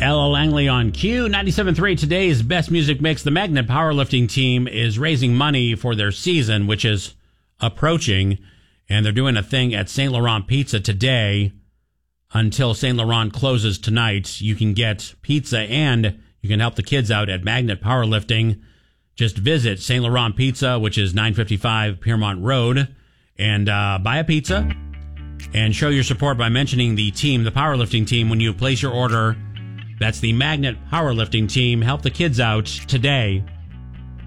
Ella Langley on Q 97.3. Today's best music mix. The Magnet Powerlifting team is raising money for their season, which is approaching, and they're doing a thing at St. Laurent Pizza today until St. Laurent closes tonight. You can get pizza and you can help the kids out at Magnet Powerlifting. Just visit St. Laurent Pizza, which is 955 Piermont Road, and buy a pizza and show your support by mentioning the team, the powerlifting team, when you place your order. That's the Magnet Powerlifting team. Help the kids out today